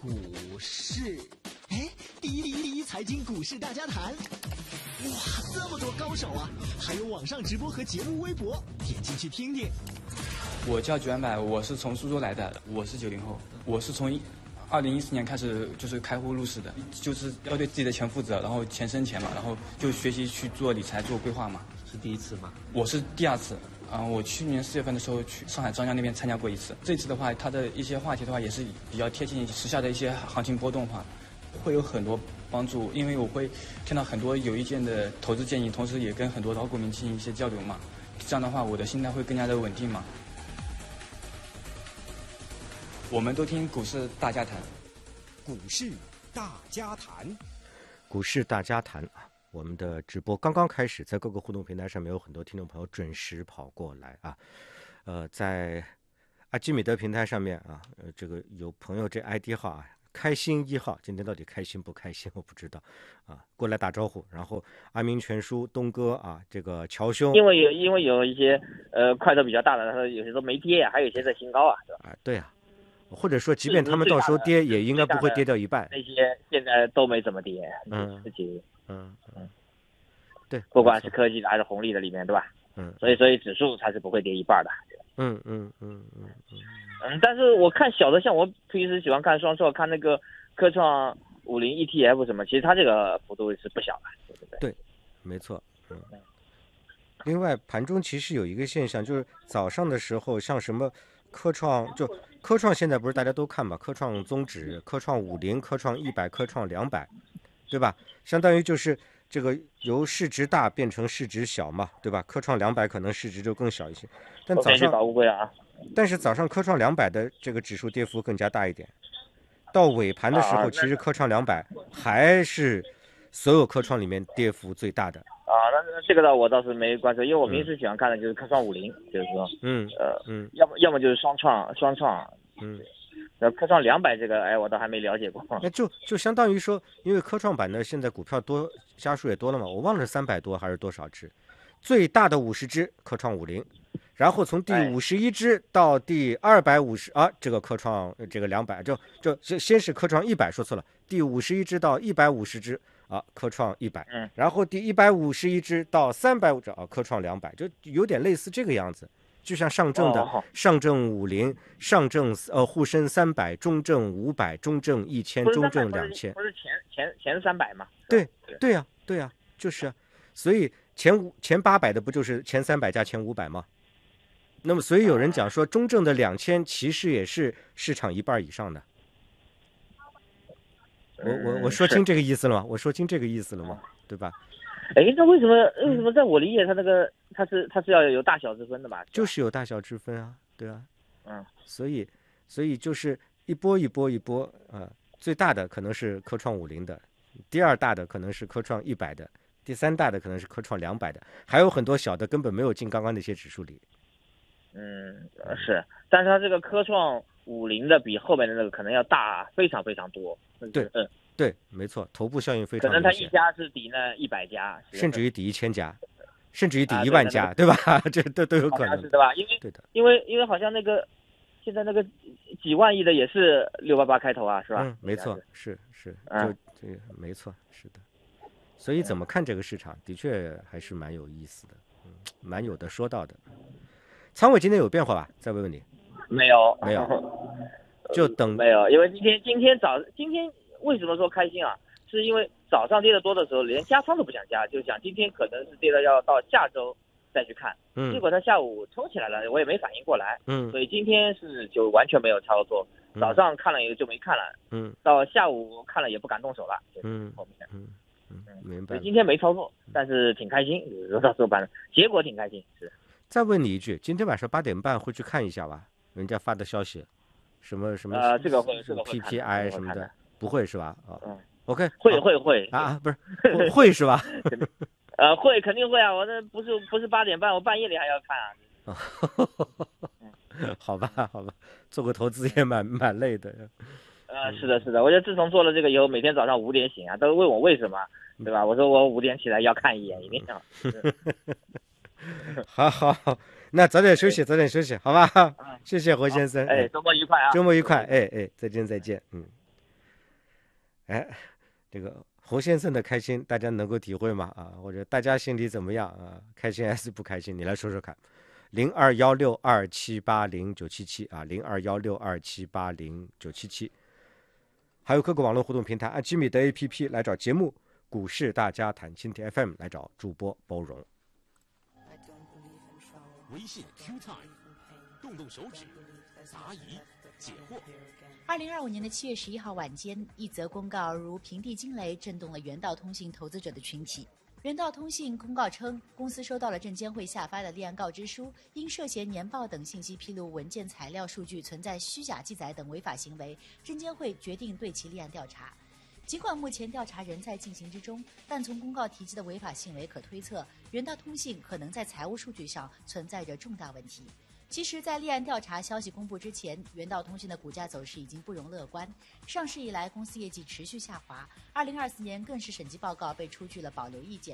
股市，哎，第一财经股市大家谈，哇，这么多高手啊！还有网上直播和节目微博，点进去听听。 我叫九万百，我是从苏州来的，我是90后，我是从2014年开始就是开户入市的，就是要对自己的钱负责，然后钱生钱嘛，然后就学习去做理财、做规划嘛。 是第一次吗？ 我是第二次。我去年4月份的时候去上海张江那边参加过一次，这次的话，它的一些话题的话也是比较贴近时下的一些行情波动化，会有很多帮助，因为我会听到很多有意见的投资建议，同时也跟很多老股民进行一些交流嘛，这样的话我的心态会更加的稳定嘛。我们都听股市大家谈， 股市大家谈， 股市大家谈啊！我们的直播刚刚开始，在各个互动平台上面有很多听众朋友准时跑过来啊。在阿基米德平台上面啊，这个有朋友这 ID 号啊，开心1号，今天到底开心不开心我不知道啊，过来打招呼。然后阿明全叔、东哥啊，这个乔兄， 因为有一些块头比较大的，它有些都没跌，还有一些在新高啊，对吧？ 啊，对啊。或者说，即便他们到时候跌，也应该不会跌掉一半。 那些现在都没怎么跌，对，不管是科技的还是红利的里面，对吧？所以指数它是不会跌一半的。但是我看小的，像我平时喜欢看双创，看那个科创50 ETF 什么，其实它这个幅度是不小的，对不对？ 对，没错。另外，盘中其实有一个现象，就是早上的时候，像什么科创，就科创现在不是大家都看嘛？科创综指、科创50、科创100、科创200，对吧？相当于就是这个由市值大变成市值小嘛，对吧？科创200可能市值就更小一些，但早上但是早上科创200的这个指数跌幅更加大一点。到尾盘的时候，其实科创200还是所有科创里面跌幅最大的。 那这个我倒是没关注，因为我平时喜欢看的就是科创50，就是说，要么就是双创，科创200这个，我倒还没了解过。 那就相当于说，因为科创板呢，现在股票多，家数也多了嘛，我忘了300多还是多少只，最大的50只科创50，然后从第51只到第250啊，这个科创这个200，就先是科创100，说错了，第51只到150只。科创100，然后第151只到350只科创200，就有点类似这个样子，就像上证的上证50、上证沪深300、中证500、中证1000、中证2000， 不是前300吗？ 对呀，就是啊，所以前800的不就是前300加前500吗？那么所以有人讲说，中证的2000其实也是市场一半以上的。我说清这个意思了吗？我说清这个意思了吗？对吧？ 那为什么在我理解它是要有大小之分的嘛？ 就是有大小之分啊，对啊，所以就是一波最大的可能是科创50的，第二大的可能是科创100的，第三大的可能是科创200的，还有很多小的根本没有进刚刚那些指数里。 是，但是它这个科创50的比后面的那个可能要大非常非常多。 对，没错，头部效应非常可能它一家是抵那100家， 甚至于抵1000家，甚至于抵1万家，对吧？这都有可能， 是对吧？因为好像现在那个几万亿的也是688开头啊，是吧？ 没错，是，就这个没错，是的。所以怎么看这个市场，的确还是蛮有意思的，蛮有的说到的。仓位今天有变化吧？再问问你。 没有， 就等没有，因为今天为什么说开心啊？是因为早上跌得多的时候，连加仓都不想加，就想今天可能是跌的要到下周再去看。结果他下午冲起来了，我也没反应过来。所以今天就完全没有操作。早上看了也就没看了。到下午看了也不敢动手了。后面。 明白。 所以今天没操作，但是挺开心，到收盘了，结果挺开心。是。 再问你一句，今天晚上8点半会去看一下吧？人家发的消息，什么这个会 PPI 什么的，不会是吧？OK， 会啊，不是会是吧？ 会肯定会啊！我这不是8点半，我半夜里还要看啊。 好吧，做个投资也蛮累的。 是的，我觉得自从做了这个以后，每天早上5点醒啊，都问我为什么，对吧？我说我5点起来要看一眼，一定要。 好，那早点休息，好吧？谢谢侯先生。 周末愉快啊！ 周末愉快，再见。 哎，这个侯先生的开心，大家能够体会吗？啊，或者大家心里怎么样啊？开心还是不开心？你来说说看。0216278097啊，0216278097，还有各个网络互动平台，按吉米的 APP 来找节目股市大家谈，蜻蜓 FM 来找主播包容。 微信 Q Time， 动动手指，答疑解惑。 2025年7月11号晚间，一则公告如平地惊雷，震动了元道通信投资者的群体。元道通信公告称，公司收到了证监会下发的立案告知书，因涉嫌年报等信息披露、文件材料数据存在虚假记载等违法行为，证监会决定对其立案调查。尽管目前调查仍在进行之中，但从公告提及的违法行为可推测，元道通信可能在财务数据上存在着重大问题。其实，在立案调查消息公布之前，元道通信的股价走势已经不容乐观。上市以来，公司业绩持续下滑，2024年更是审计报告被出具了保留意见。